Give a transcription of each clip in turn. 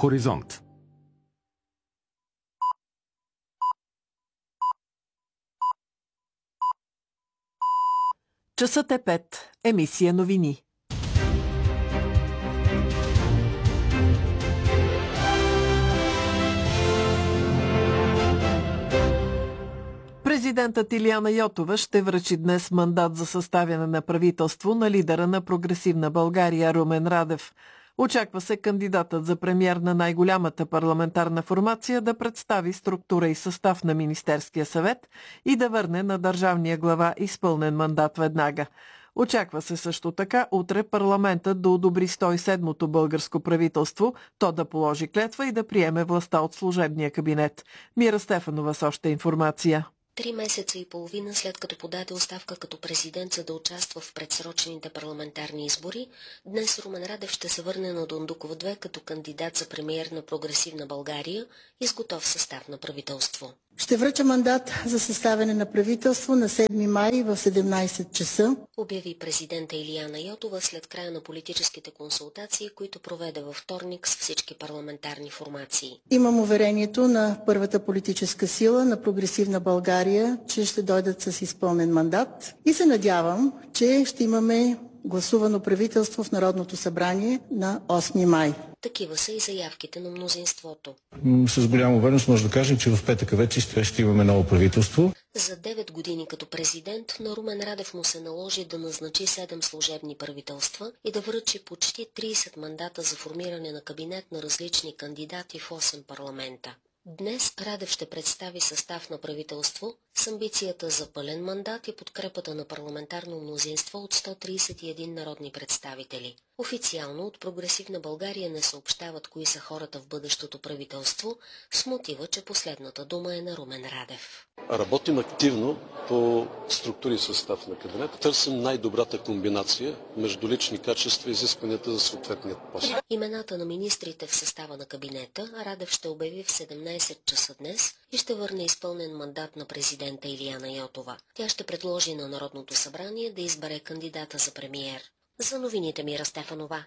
Хоризонт. Часът е 5. Емисия новини. Президентът Илияна Йотова ще връчи днес мандат за съставяне на правителство на лидера на Прогресивна България Румен Радев. Очаква се кандидатът за премиер на най-голямата парламентарна формация да представи структура и състав на Министерския съвет и да върне на държавния глава изпълнен мандат веднага. Очаква се също така утре парламентът да одобри 107-то българско правителство, то да положи клетва и да приеме властта от служебния кабинет. Мира Стефанова с още информация. 3 месеца и половина след като подаде оставка като президент, за да участва в предсрочените парламентарни избори, днес Румен Радев ще се върне на Дондукова 2 като кандидат за премиер на Прогресивна България и с готов състав на правителство. Ще връча мандат за съставяне на правителство на 7 май в 17 часа. Обяви президента Илияна Йотова след края на политическите консултации, които проведе във вторник с всички парламентарни формации. Имам уверението на първата политическа сила на Прогресивна България, че ще дойдат с изпълнен мандат и се надявам, че ще имаме гласувано правителство в Народното събрание на 8 май. Такива са и заявките на мнозинството. С голяма увереност може да кажем, че в петък вече ще имаме ново правителство. За 9 години като президент на Румен Радев му се наложи да назначи 7 служебни правителства и да връчи почти 30 мандата за формиране на кабинет на различни кандидати в 8 парламента. Днес Радев ще представи състав на правителство с амбицията за пълен мандат и подкрепата на парламентарно мнозинство от 131 народни представители. Официално от Прогресивна България не съобщават кои са хората в бъдещото правителство, с мотива, че последната дума е на Румен Радев. Работим активно по структури и състав на кабинет. Търсим най-добрата комбинация между лични качества и изискванията за съответният пост. Имената на министрите в състава на кабинета Радев ще обяви в 17 часа днес и ще върне изпълнен мандат на президента Илияна Йотова. Тя ще предложи на Народното събрание да избере кандидата за премиер. За новините Мира Стефанова.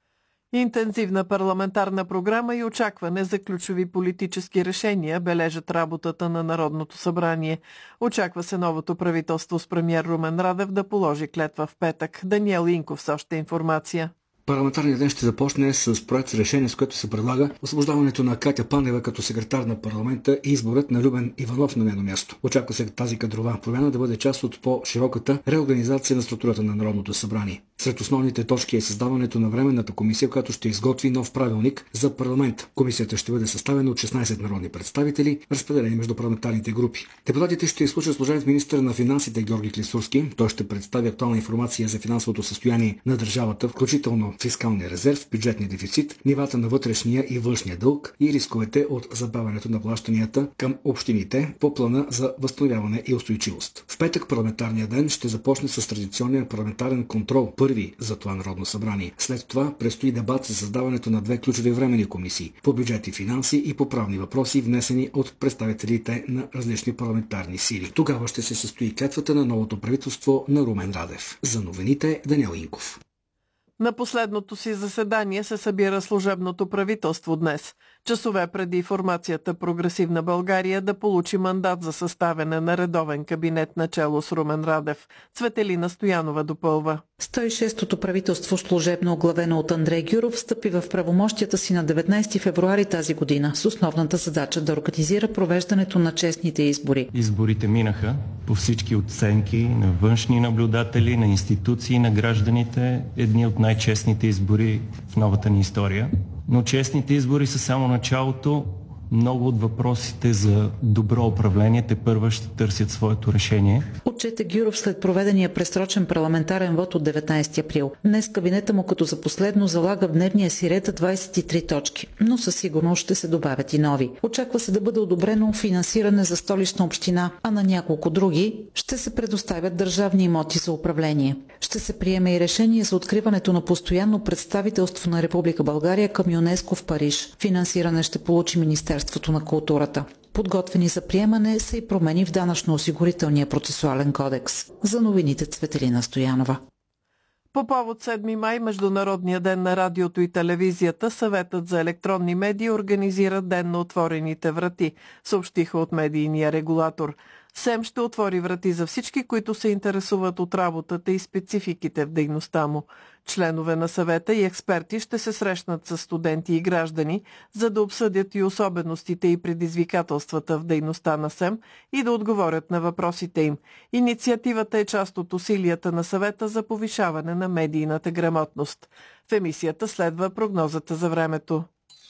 Интензивна парламентарна програма и очакване за ключови политически решения бележат работата на Народното събрание. Очаква се новото правителство с премиер Румен Радев да положи клетва в петък. Даниел Инков с още информация. Парламентарният ден ще започне с проект с решение, с което се предлага освобождаването на Катя Панева като секретар на парламента и изборът на Любен Иванов на нейно място. Очаква се тази кадрова промяна да бъде част от по-широката реорганизация на структурата на Народното събрание. Сред основните точки е създаването на временната комисия, която ще изготви нов правилник за парламент. Комисията ще бъде съставена от 16 народни представители, разпределени между парламентарните групи. Депутатите ще изслушат служебен министър на финансите Георги Клисурски. Той ще представи актуална информация за финансовото състояние на държавата, включително фискалния резерв, бюджетния дефицит, нивата на вътрешния и външния дълг и рисковете от забавянето на плащанията към общините по плана за възстановяване и устойчивост. В петък парламентарният ден ще започне с традиционния парламентарен контрол, първи за това Народно събрание. След това предстои дебат за създаването на 2 ключови временни комисии по бюджет и финанси и по правни въпроси, внесени от представителите на различни парламентарни сили. Тогава ще се състои клетвата на новото правителство на Румен Радев. За новините Даниел Инков. На последното си заседание се събира служебното правителство днес, часове преди формацията Прогресивна България да получи мандат за съставяне на редовен кабинет начело с Румен Радев. Цветелина Стоянова допълва. 106-то правителство, служебно оглавено от Андрей Гюров, встъпи в правомощията си на 19 февруари тази година с основната задача да организира провеждането на честните избори. Изборите минаха по всички оценки на външни наблюдатели, на институции, на гражданите, едни от най-честните избори в новата ни история. Но честните избори са само началото. Много от въпросите за добро управление тепърва ще търсят своето решение. Отчете Гюров след проведения пресрочен парламентарен вод от 19 април. Днес кабинета му като за последно залага в дневния си ред 23 точки, но със сигурност ще се добавят и нови. Очаква се да бъде одобрено финансиране за Столична община, а на няколко други ще се предоставят държавни имоти за управление. Ще се приеме и решение за откриването на постоянно представителство на Република България към ЮНЕСКО в Париж. Финансиране ще получи Министерството на културата. Подготвени за приемане са и промени в данъчно-осигурителния процесуален кодекс. За новините Цветелина Стоянова. По повод 7 май, Международния ден на радиото и телевизията, Съветът за електронни медии организира Ден на отворените врати, съобщиха от медийния регулатор. СЕМ ще отвори врати за всички, които се интересуват от работата и спецификите в дейността му. Членове на съвета и експерти ще се срещнат с студенти и граждани, за да обсъдят и особеностите и предизвикателствата в дейността на СЕМ и да отговорят на въпросите им. Инициативата е част от усилията на съвета за повишаване на медийната грамотност. В емисията следва прогнозата за времето.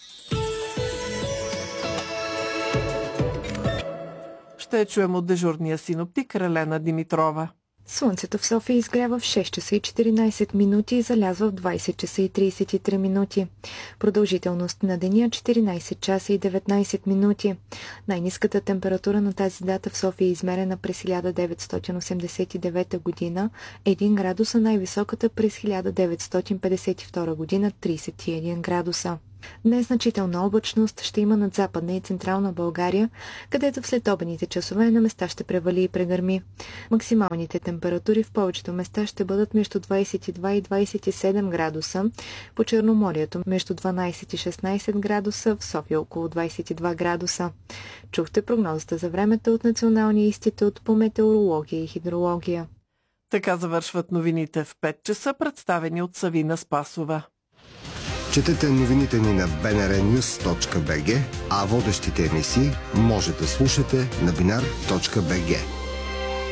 Ще чуем от дежурния синоптик Ралена Димитрова. Слънцето в София изгрява в 6 часа и 14 минути и залязва в 20 часа и 33 минути. Продължителност на деня 14 часа и 19 минути. Най-ниската температура на тази дата в София е измерена през 1989 година, 1 градус, а най-високата през 1952 година 31 градуса. Днес значителна облачност ще има над Западна и Централна България, където в следобедните часове на места ще превали и прегърми. Максималните температури в повечето места ще бъдат между 22 и 27 градуса, по Черноморието между 12 и 16 градуса, в София около 22 градуса. Чухте прогнозата за времето от Националния институт по метеорология и хидрология. Така завършват новините в 5 часа, представени от Савина Спасова. Четете новините ни на bnrnews.bg, а водещите емисии може да слушате на binar.bg.